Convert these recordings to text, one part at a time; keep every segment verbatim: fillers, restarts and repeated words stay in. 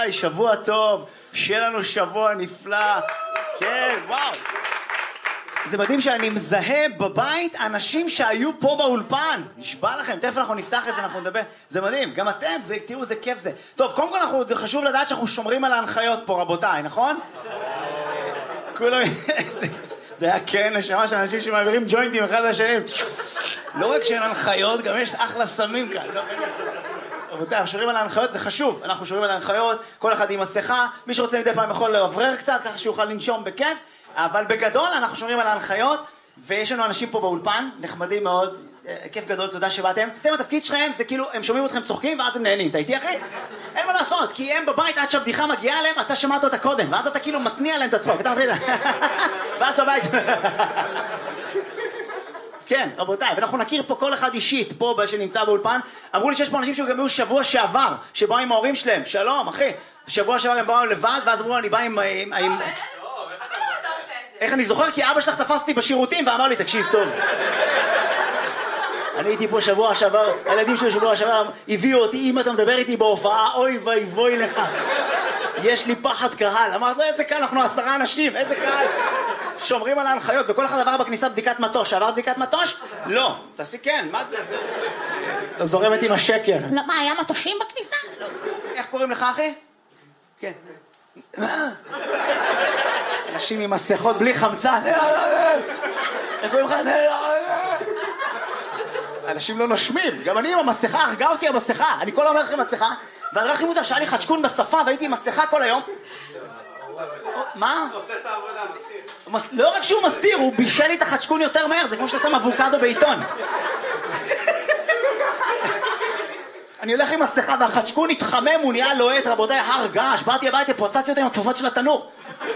רבותיי, שבוע טוב, שיהיה לנו שבוע נפלא. כן, וואו. זה מדהים שאני מזהה בבית אנשים שהיו פה באולפן. נשבע לכם, תכף אנחנו נפתח את זה, אנחנו נדבר. זה מדהים, גם אתם, זה, תראו, זה כיף זה. טוב, קודם כל אנחנו, חשוב לדעת שאנחנו שומרים על ההנחיות פה, רבותיי, נכון? כולם... זה היה כן, נשמה של אנשים שמעבירים ג'וינטים אחד לשני. לא רק שאין הנחיות, גם יש אחלה סמים כאן. רבותיי, אנחנו שומרים על ההנחיות, זה חשוב. אנחנו שומרים על ההנחיות, כל אחד עם מסכה. מי שרוצה מדי פעם יכול לעברר קצת, ככה שיוכל לנשום בכיף. אבל בגדול אנחנו שומרים על ההנחיות, ויש לנו אנשים פה באולפן, נחמדים מאוד, כיף גדול, תודה שבאתם. אתם, התפקיד שלכם זה כאילו, הם שומעים אתכם צוחקים ואז הם נהנים. אתה איתי אחי? אין מה לעשות, כי הם בבית עד שהבדיחה מגיעה אליהם, אתה שמעת אותה קודם, ואז אתה כאילו מתניע להם את הצחוק, אתה מתחיל, ואז בבית. כן, רבותיי, ואנחנו נכיר פה כל אחד אישית, פה שנמצא באולפן. אמרו לי שיש פה אנשים שגם היו שבוע שעבר, שבאו עם ההורים שלהם. שלום, אחי. שבוע שעבר הם באו לבד, ואז אמרו, אני בא עם... איך אני זוכר? כי אבא שלך תפס אותי בשירותים ואמר לי, תקשיב טוב. אני הייתי פה שבוע שעבר, הילדים שלי שבוע שעבר הביאו אותי, אם אתה מדבר איתי בהופעה, אוי ואי ואי לך. יש לי פחד קהל. אמרת לו, איזה קהל, אנחנו עשרה אנשים, איזה קהל. שומרים על ההנחיות, וכל אחד עבר בכניסה בדיקת מטוש. עבר בדיקת מטוש? לא. תעשי כן, מה זה? זה... לא זורמת עם השקר. מה, היה מטושים בכניסה? איך קוראים לך, אחי? כן. אנשים עם מסכות בלי חמצן. איך קוראים לך? אנשים לא נושמים. גם אני עם המסכה, הרגע אותי המסכה. אני כל אומר לכם מסכה, והדבר הכי מוזר שהיה לי חדשקון בשפה, והייתי עם מסכה כל היום. מה? עושה את העבודה, מסתיר. לא רק שהוא מסתיר, הוא בישל לי את החדשקון יותר מהר, זה כמו שאתה שם אבוקדו בעיתון. אני הולך עם מסכה והחדשקון התחמם, הוא נהיה לוהט, רבותיי, הר געש, באתי הביתה, פוצצתי אותו עם הכפפות של התנור.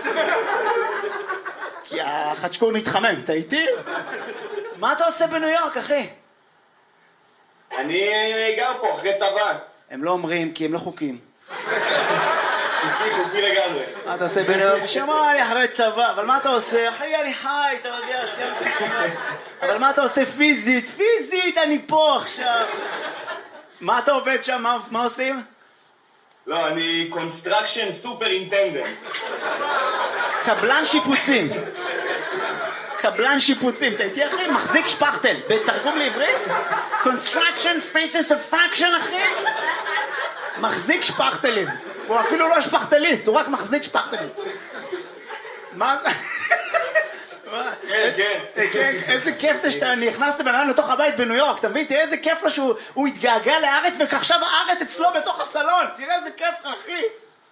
כי החדשקון התחמם, אתה איתי? מה אתה עושה בניו יורק, אחי? אני גר פה אחרי צבא. הם לא אומרים, כי הם לא חוקים. חוקי, חוקי לגמרי. מה אתה עושה בניו יורק? שמע, אני אחרי צבא, אבל מה אתה עושה? אחי, אני חי, אתה יודע, סיימתי. אבל מה אתה עושה פיזית? פיזית, אני פה עכשיו. מה אתה עובד שם? מה, מה עושים? לא, אני קונסטרקשן סופר אינטנדנט. קבלן שיפוצים. קבלן שיפוצים. אתה איתי אחי? מחזיק שפכטל. בתרגום לעברית? קונסטרקשן פייסנס פאקשן אחי? מחזיק שפכטלים. הוא אפילו לא שפכטליסט, הוא רק מחזיק שפכטלים. מה זה? כן, כן. כן, איזה כיף זה שאתה נכנסת בן אדם לתוך הבית בניו יורק, אתה מבין? תראה איזה כיף לו שהוא התגעגע לארץ ועכשיו הארץ אצלו בתוך הסלון, תראה איזה כיף לך אחי.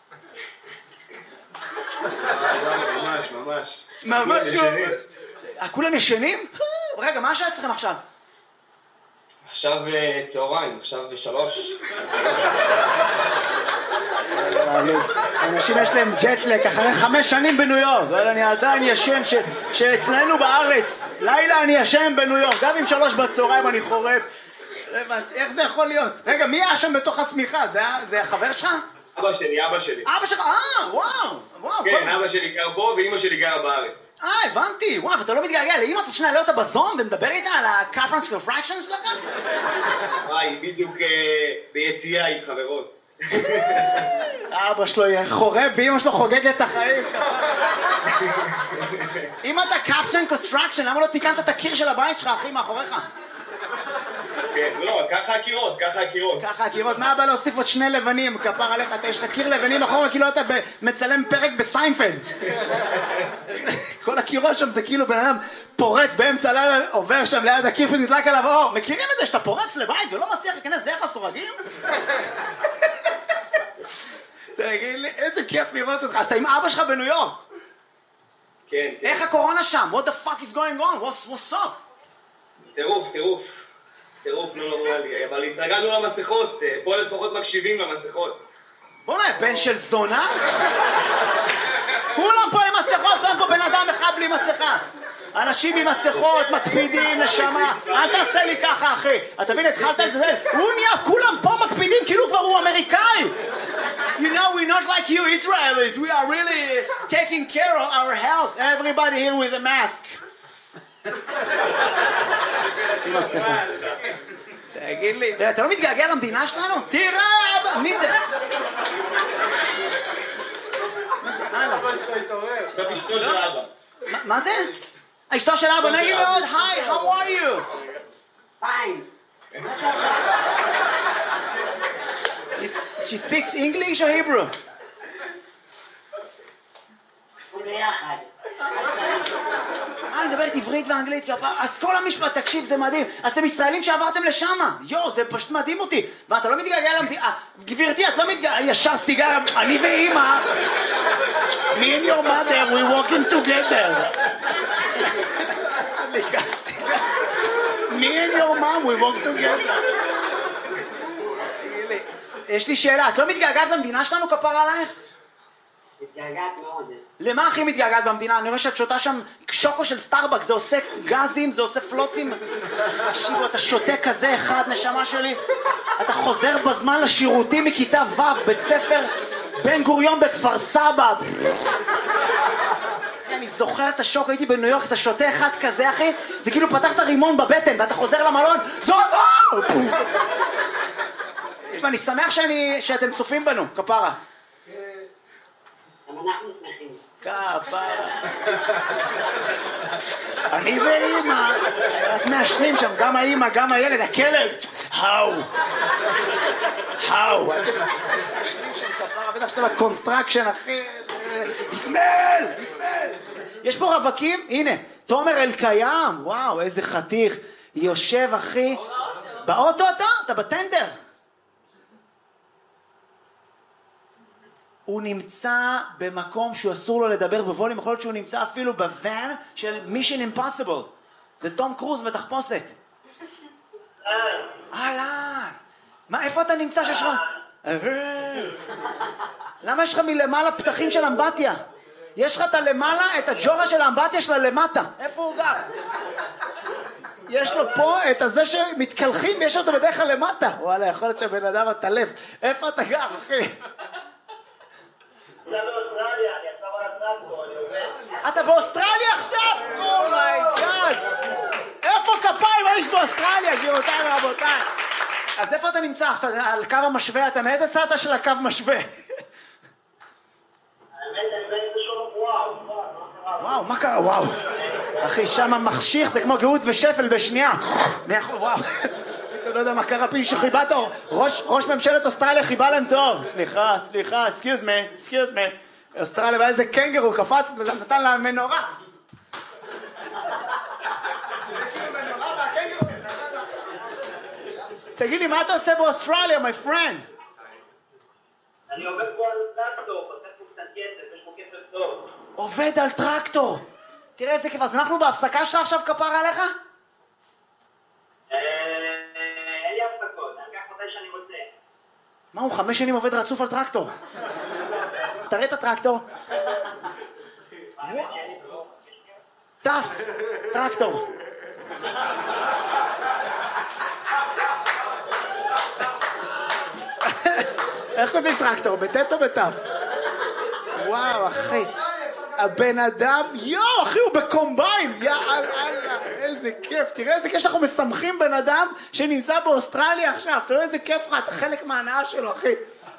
ממש, ממש. ממש. כולם ישנים? רגע, מה השעה אצלכם עכשיו? עכשיו צהריים, עכשיו בשלוש. אנשים יש להם ג'טלק אחרי חמש שנים בניו יורק, אבל אני עדיין ישן שאצלנו בארץ לילה אני ישן בניו יורק, גם עם שלוש בצהריים אני חורף. איך זה יכול להיות? רגע, מי היה שם בתוך הסמיכה? זה החבר שלך? אבא שלי, אבא שלי. אבא שלך, אה, וואו, וואו. כן, אבא שלי גר פה ואמא שלי גרה בארץ. אה, הבנתי, וואו, ואתה לא מתגעגע לאמא, אתה שנעלה אותה בזום ונדבר איתה על ה-Capran's Refraction שלך? וואי, בדיוק ביציאה עם חברות. אבא שלו חורב ואמא שלו חוגגת את החיים. אם אתה Capran's Construction, למה לא תיקנת את הקיר של הבית שלך, אחי, מאחוריך? כן, לא, ככה הקירות, ככה הקירות. ככה הקירות, מה הבא להוסיף עוד שני לבנים, כפר עליך, אתה יש לך קיר לבנים אחורה, כאילו אתה מצלם פרק בסיינפלד. כל הקירות שם זה כאילו בן אדם פורץ באמצע לילה, עובר שם ליד הקיר ונדלק עליו אור. מכירים את זה שאתה פורץ לבית ולא מצליח להיכנס דרך הסורגים? תגיד לי, איזה כיף לראות אותך. אז אתה עם אבא שלך בניו יורק. כן. איך הקורונה שם? What the fuck is going on? What's, what's up? טירוף, טירוף. טירוף, לא נורמלי. אבל התרגלנו למסכות. פה לפחות מקשיבים למסכות. בוא נהיה, בן של זונה? כולם פה עם מסכות, אין פה בן אדם אחד בלי מסכה. אנשים עם מסכות, מקפידים, נשמה. אל תעשה לי ככה, אחי. אתה מבין, התחלת לזה. הוא נהיה, כולם פה מקפידים, כאילו כבר הוא אמריקאי. You know, we're not like you Israelis. We are really taking care of our health. Everybody here with a mask. שים מסכה. תגיד לי, אתה לא מתגעגע למדינה שלנו? תראה, מי זה? הלאה. אשתו של אבא. מה זה? אשתו של אבא, נעים מאוד, היי, how are you? Fine. She speaks English or Hebrew? ביחד. אה, אני מדברת עברית ואנגלית, אז כל המשפט, תקשיב, זה מדהים. אז אתם ישראלים שעברתם לשם. יו, זה פשוט מדהים אותי. ואתה לא מתגעגע למדינה. גברתי, את לא מתגעגע, ישר סיגר, אני ואמא. Me and your mother, we walking together. Me and your mom, we walk together. יש לי שאלה, את לא מתגעגעת למדינה שלנו, כפרה עלייך? מתגעגעת מאוד. למה הכי מתגעגעת במדינה? אני רואה שאת שותה שם שוקו של סטארבקס, זה עושה גזים, זה עושה פלוצים. תקשיבו, אתה שותה כזה אחד, נשמה שלי. אתה חוזר בזמן לשירותים מכיתה ו', בית ספר בן גוריון בכפר סבא. אני זוכר את השוק, הייתי בניו יורק, אתה שותה אחד כזה, אחי, זה כאילו פתחת רימון בבטן, ואתה חוזר למלון, זו זו! ואני שמח שאני, שאתם צופים בנו, כפרה. גם אנחנו שמחים. כפרה. אני ואמא, רק מעשנים שם, גם האמא, גם הילד, הכלב. האו. האו. מעשנים שם כפרה, בטח שאתה בקונסטרקשן, אחי. יסמל, יסמל. יש פה רווקים, הנה, תומר אלקיים, וואו, איזה חתיך. יושב, אחי. באוטו אתה? אתה בטנדר. הוא נמצא במקום שהוא אסור לו לדבר בווליום, יכול להיות שהוא נמצא אפילו בוואן של Mission Impossible. זה תום קרוז בתחפושת. אהלן. מה, איפה אתה נמצא שיש לך? למה יש לך מלמעלה פתחים של אמבטיה? יש לך את הלמעלה, את הג'ורה של האמבטיה שלה למטה. איפה הוא גר? יש לו פה את הזה שמתקלחים, יש אותו בדרך כלל למטה. וואלה, יכול להיות שהבן אדם הטלף. איפה אתה גר, אחי? אתה באוסטרליה עכשיו? אומייגאד! איפה כפיים? מה יש באוסטרליה? גבירותיי ורבותיי. אז איפה אתה נמצא עכשיו? על קו המשווה? אתה מאיזה צד של הקו משווה? וואו, מה קרה? וואו. אחי, שם מחשיך, זה כמו גאות ושפל בשנייה. וואו. פתאום לא יודע מה קרה, פי שחיבה תור. ראש ממשלת אוסטרליה חיבה להם תור. סליחה, סליחה, excuse me, excuse me. אוסטרליה, ואיזה קנגרו קפץ, נתן לה מנורה. תגיד לי, מה אתה עושה באוסטרליה, my friend? אני עובד פה על טרקטור, עושה פה קצת כסף, יש פה כסף טוב. עובד על טרקטור. תראה איזה כיף, אז אנחנו בהפסקה שלך עכשיו כפרה עליך? אין לי הפסקות, אני אקח מתי שאני רוצה. מה, הוא חמש שנים עובד רצוף על טרקטור? תראה את הטרקטור. טף, טרקטור. איך כותבים טרקטור? בטט או בטף? וואו, אחי. הבן אדם, יו, אחי, הוא בקומביין. יא אללה, איזה כיף. תראה איזה כיף שאנחנו משמחים בן אדם שנמצא באוסטרליה עכשיו. תראה איזה כיף לך, אתה חלק מההנאה שלו, אחי.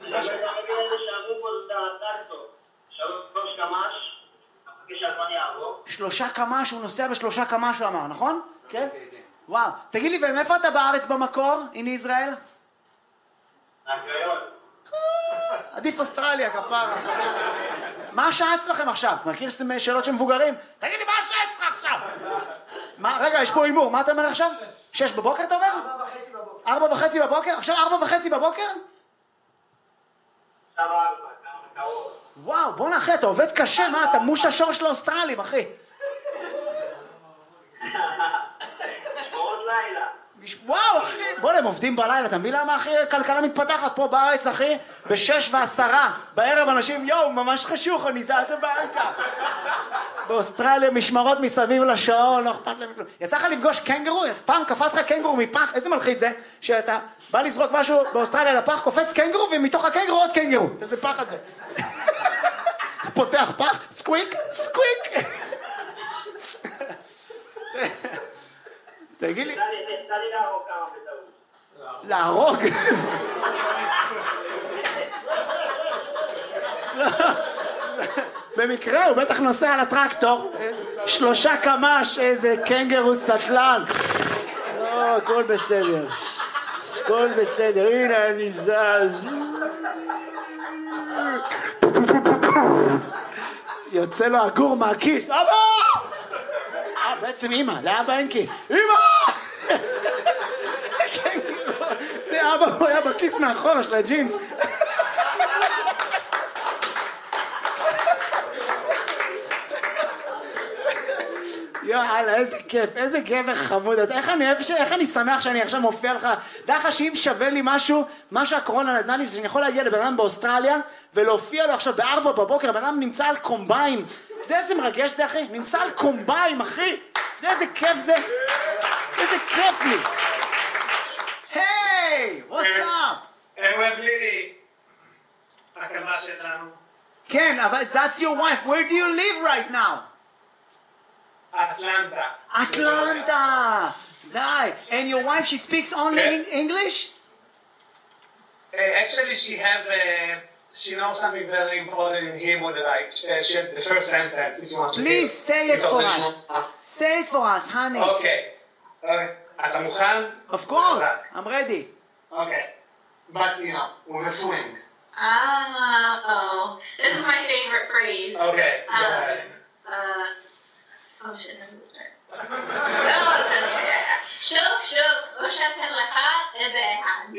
שלושה קמ"ש, הוא נוסע בשלושה קמ"ש, הוא אמר, נכון? כן? וואו. תגיד לי, ומאיפה אתה בארץ במקור, הנה ישראל? הקריון. עדיף אוסטרליה, כפרה. מה השעה אצלכם עכשיו? מכיר שאלות של מבוגרים? תגיד לי, מה השעה אצלך עכשיו? מה, רגע, יש פה אימור, מה אתה אומר עכשיו? שש בבוקר אתה אומר? ארבע וחצי בבוקר. ארבע וחצי בבוקר? עכשיו ארבע וחצי בבוקר? עכשיו ארבע, כמה קרוב. וואו, בוא נאחי, אתה עובד קשה, מה, אתה מוש השור של האוסטרלים, אחי. שמורות לילה. וואו, אחי, בוא, הם עובדים בלילה, אתה מבין למה, אחי, כלכלה מתפתחת פה בארץ, אחי, בשש ועשרה, בערב אנשים, יואו, ממש חשוך, אני זז הביתה. באוסטרליה, משמרות מסביב לשעון, לא אכפת להם כלום. יצא לך לפגוש קנגרו? פעם קפץ לך קנגרו מפח, איזה מלחיץ זה, שאתה בא לזרוק משהו באוסטרליה לפח, קופץ קנגרו, ומתוך הקנגרו עוד קנגרו. איזה פח את זה. אתה פותח פח, סקוויק, סקוויק. תגיד לי... תן לי להרוג כמה בטעות. להרוג? במקרה הוא בטח נוסע על הטרקטור, שלושה קמ"ש, איזה קנגרו סטלן. לא, הכל בסדר. הכל בסדר, הנה אני זז. יוצא לו הגור מהכיס, אבא! אה, בעצם אמא, לאבא אין כיס. אמא! זה אבא, הוא היה בכיס מאחורה של הג'ינס. יאללה, איזה כיף, איזה גבר חמוד. איך אני, איך אני שמח שאני עכשיו מופיע לך. דרך לך שאם שווה לי משהו, מה שהקורונה נתנה לי, זה שאני יכול להגיע לבן אדם באוסטרליה ולהופיע לו עכשיו בארבע בבוקר, הבן אדם נמצא על קומביים. אתה יודע איזה מרגש זה, אחי? נמצא על קומביים, אחי. אתה יודע איזה כיף זה? איזה כיף לי. היי, what's up? אהוד לילי, הקמה שלנו. כן, אבל that's your wife. Where do you live right now? Atlanta. Atlanta. Nice. And your wife, she speaks only in English? Uh, actually, she have uh, she knows something very important in Hebrew that I uh, she, the first sentence. If you want to Please hear. say it for us. Say it for us, honey. Okay. Okay. אתה מוכן? Of course. I'm ready. Okay. But you know, with a swing. Oh, this is my favorite phrase. Okay. Go Um, ahead. uh, oh shit, how does it start? Oh, שוק, שוק, או שאתן לך איזה אחד.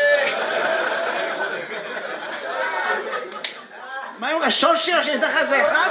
מה עם השושי או שאני אתן לך איזה אחד?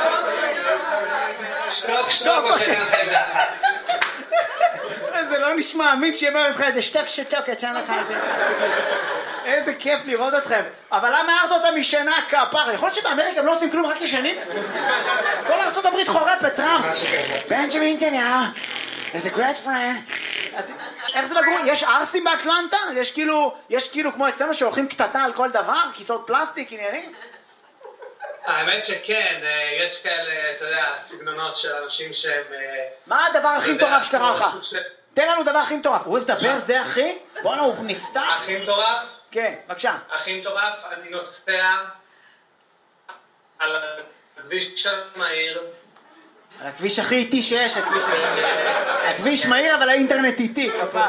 שתוק, שתוק או ש... שאתן לך איזה אחד. זה לא נשמע אמין שיאמר לך איזה שתק שתוק, אתן לך איזה אחד. איזה כיף לראות אתכם. אבל למה הערת אותה משנה כפר? יכול להיות שבאמריקה הם לא עושים כלום, רק ישנים? כל ארצות הברית חורפת, טראמפ. בנג'מין נתניהו. איזה great friend. איך זה לגור? יש ארסים באטלנטה? יש כאילו, יש כאילו כמו אצלנו שהולכים קטטה על כל דבר? כיסאות פלסטיק, עניינים? האמת שכן, יש כאלה, אתה יודע, סגנונות של אנשים שהם... מה הדבר הכי מטורף שקרה לך? תן לנו דבר הכי מטורף. הוא אוהב לדבר, זה אחי? בוא'נה, הוא נפתח. הכי מטורף? כן, בבקשה. הכי מטורף, אני נוסע על הכביש המהיר. על הכביש הכי איטי שיש, הכביש... הכביש מהיר, אבל האינטרנט איטי, כפר.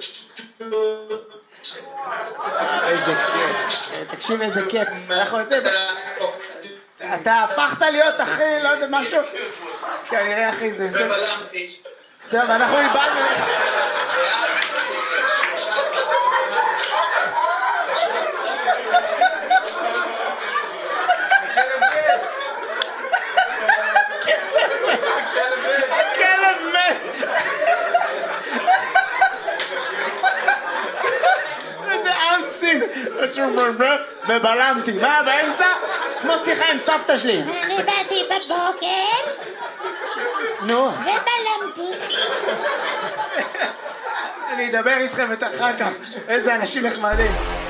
איזה כיף. תקשיב איזה כיף. אנחנו עושים... אתה הפכת להיות אחי, לא יודע, משהו... כנראה אחי, זה... זה בלמתי. טוב, אנחנו איבדנו... הכלב מת! איזה ארצים! ובלמתי, מה באמצע? כמו שיחה עם סבתא שלי. אני באתי בבוקר נו. ובלמתי. אני אדבר איתכם את אחר כך. איזה אנשים נחמדים.